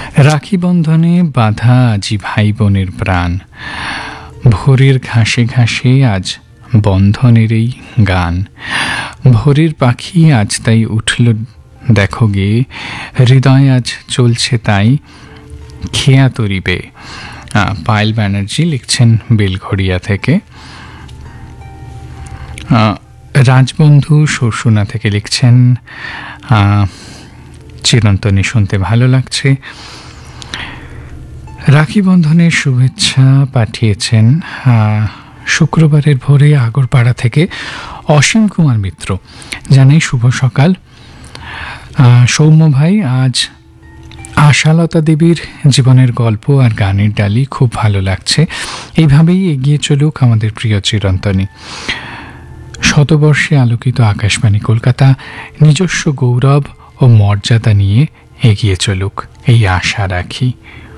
রাখি বন্ধনে বাঁধা আজি ভাই বোনের প্রাণ, ভোরের ঘাসে ঘাসে আজ বন্ধনের এই গান। ভোরের পাখি আজ তাই উঠল দেখো গে, হৃদয় আজ চলছে তাই খেয়া তরিবে। পায়েল ব্যানার্জি লিখছেন বেলঘড়িয়া থেকে। রাজবন্ধু সরসুনা থেকে লিখছেন চিরন্তনী শুনতে ভালো লাগছে। রাখি বন্ধনের শুভেচ্ছা পাঠিয়েছেন শুক্রবারের ভোরে আগরপাড়া থেকে অসীম কুমার মিত্র। জানাই শুভ সকাল সৌম্য ভাই। আজ আশালতা দেবীর জীবনের গল্প আর গানের ডালি খুব ভালো লাগছে। এইভাবেই এগিয়ে চলুক আমাদের প্রিয় চিরন্তনী। শতবর্ষে আলোকিত আকাশবাণী কলকাতা নিজস্ব গৌরব ও মর্যাদা নিয়ে এগিয়ে চলুক, এই আশা রাখি।